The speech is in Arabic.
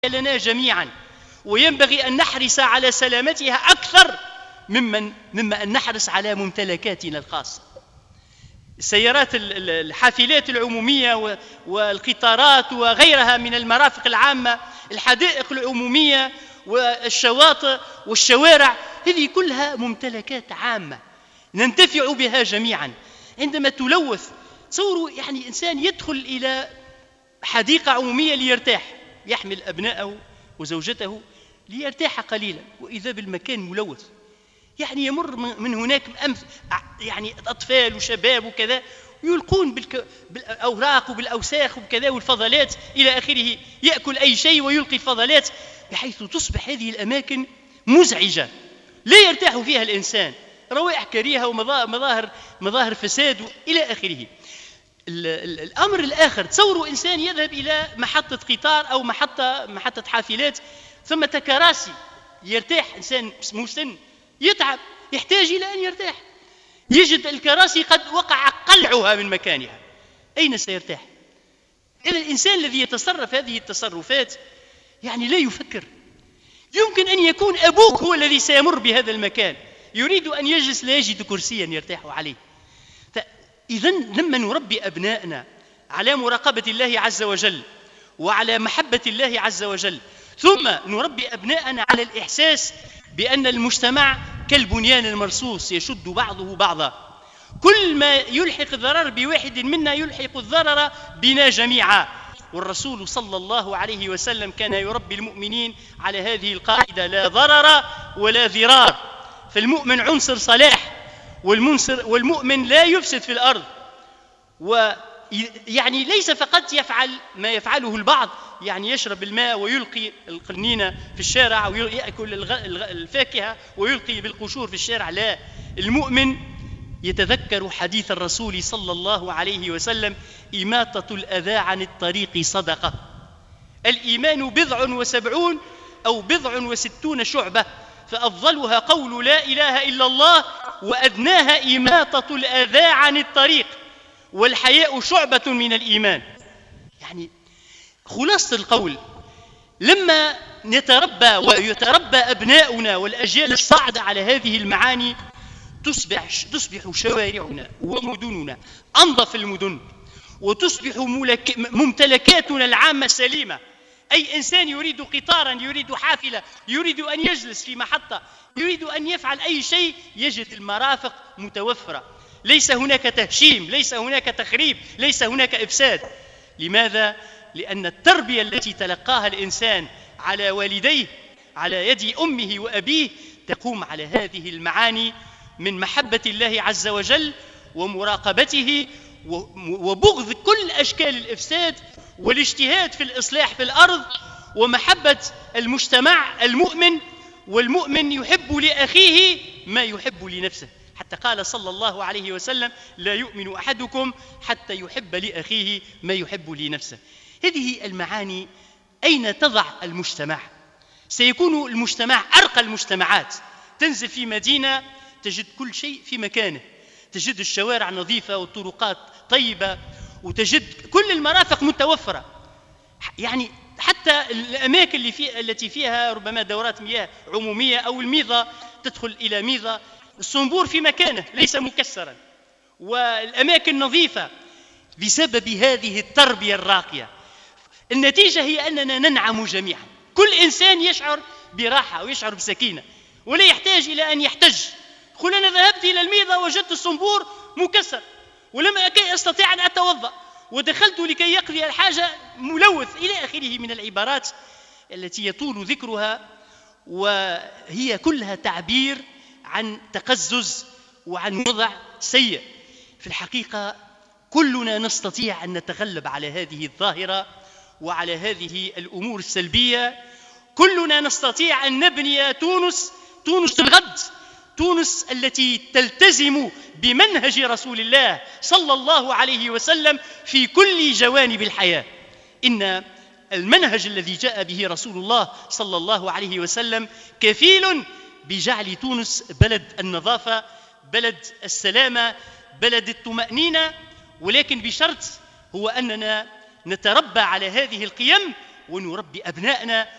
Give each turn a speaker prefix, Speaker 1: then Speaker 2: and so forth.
Speaker 1: لنا جميعا، وينبغي أن نحرص على سلامتها أكثر مما أن نحرص على ممتلكاتنا الخاصة. السيارات الحافلات العمومية والقطارات وغيرها من المرافق العامة، الحدائق العمومية والشواطئ والشوارع، هذه كلها ممتلكات عامة ننتفع بها جميعا. عندما تلوث، تصوروا يعني إنسان يدخل إلى حديقة عمومية ليرتاح، يحمل أبنائه وزوجته ليرتاح قليلا، وإذا بالمكان ملوث. يعني يمر من هناك يعني أطفال وشباب وكذا، يلقون بالأوراق وبالأوساخ وكذا والفضلات إلى آخره، يأكل أي شيء ويلقي الفضلات، بحيث تصبح هذه الأماكن مزعجة لا يرتاح فيها الإنسان، روائح كريهة ومظاهر فساد إلى آخره. الأمر الآخر، تصوروا إنسان يذهب إلى محطة قطار أو محطة حافلات، ثم كراسي يرتاح، إنسان مسن يتعب يحتاج إلى أن يرتاح، يجد الكراسي قد وقع قلعها من مكانها، أين سيرتاح؟ إذا الإنسان الذي يتصرف هذه التصرفات يعني لا يفكر. يمكن أن يكون أبوك هو الذي سيمر بهذا المكان، يريد أن يجلس لا يجد كرسيا يرتاح عليه. إذن لما نربي أبنائنا على مراقبة الله عز وجل وعلى محبة الله عز وجل، ثم نربي أبنائنا على الإحساس بأن المجتمع كالبنيان المرصوص يشد بعضه بعضا، كل ما يلحق الضرر بواحد منا يلحق الضرر بنا جميعا. والرسول صلى الله عليه وسلم كان يربي المؤمنين على هذه القاعدة: لا ضرر ولا ضرار. فالمؤمن عنصر صلاح، والمؤمن لا يفسد في الأرض. ويعني ليس فقط يفعل ما يفعله البعض، يعني يشرب الماء ويلقي القنينة في الشارع ويأكل الفاكهة ويلقي بالقشور في الشارع، لا، المؤمن يتذكر حديث الرسول صلى الله عليه وسلم: إماطة الأذى عن الطريق صدقة. الإيمان 70 أو 60 شعبة، فأفضلها قول لا إله إلا الله، وأدناها إماطة الأذى عن الطريق، والحياء شعبة من الإيمان. يعني خلاصة القول، لما نتربى ويتربى أبناؤنا والأجيال الصاعدة على هذه المعاني، تصبح شوارعنا ومدننا أنظف المدن، وتصبح ممتلكاتنا العامة سليمة. أي إنسان يريد قطارا، يريد حافلة، يريد أن يجلس في محطة، يريد أن يفعل أي شيء، يجد المرافق متوفرة، ليس هناك تهشيم، ليس هناك تخريب، ليس هناك إفساد. لماذا؟ لأن التربية التي تلقاها الإنسان على والديه، على يد أمه وأبيه، تقوم على هذه المعاني من محبة الله عز وجل ومراقبته وبغض كل أشكال الإفساد والاجتهاد في الإصلاح في الأرض، ومحبة المجتمع المؤمن. والمؤمن يحب لأخيه ما يحب لنفسه، حتى قال صلى الله عليه وسلم: لا يؤمن أحدكم حتى يحب لأخيه ما يحب لنفسه. هذه المعاني أين تضع المجتمع؟ سيكون المجتمع أرقى المجتمعات. تنزل في مدينة تجد كل شيء في مكانه، تجد الشوارع نظيفة والطرقات طيبة، وتجد كل المرافق متوفرة. يعني حتى الأماكن التي فيها ربما دورات مياه عمومية أو الميضة، تدخل إلى ميضة، الصنبور في مكانه ليس مكسرا، والأماكن نظيفة بسبب هذه التربية الراقية. النتيجة هي أننا ننعم جميعا، كل إنسان يشعر براحة ويشعر بسكينة، ولا يحتاج إلى أن يحتج. قل: أنا ذهبت إلى الميضة وجدت الصنبور مكسر ولم أستطيع أن أتوضأ، ودخلت لكي يقضي الحاجة ملوث، إلى آخره من العبارات التي يطول ذكرها، وهي كلها تعبير عن تقزز وعن وضع سيء. في الحقيقة كلنا نستطيع أن نتغلب على هذه الظاهرة وعلى هذه الأمور السلبية. كلنا نستطيع أن نبني تونس الغد، تونس التي تلتزم بمنهج رسول الله صلى الله عليه وسلم في كل جوانب الحياة. إن المنهج الذي جاء به رسول الله صلى الله عليه وسلم كفيل بجعل تونس بلد النظافة، بلد السلامة، بلد الطمأنينة، ولكن بشرط هو أننا نتربى على هذه القيم ونربي أبنائنا